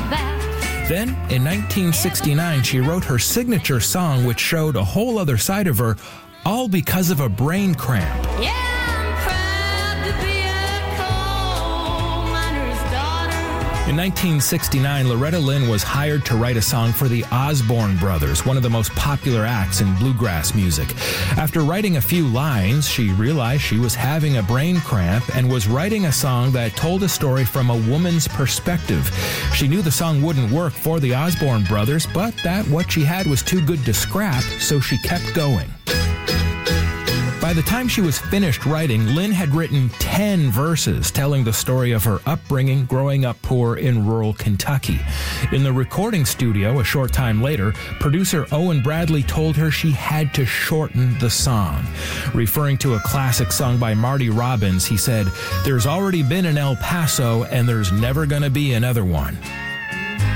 Then, in 1969, she wrote her signature song, which showed a whole other side of her, all because of a brain cramp. In 1969, Loretta Lynn was hired to write a song for the Osborne Brothers, one of the most popular acts in bluegrass music. After writing a few lines, she realized she was having a brain cramp and was writing a song that told a story from a woman's perspective. She knew the song wouldn't work for the Osborne Brothers, but that what she had was too good to scrap, so she kept going. By the time she was finished writing, Lynn had written 10 verses telling the story of her upbringing growing up poor in rural Kentucky. In the recording studio a short time later, producer Owen Bradley told her she had to shorten the song. Referring to a classic song by Marty Robbins, he said, "There's already been an El Paso and there's never going to be another one."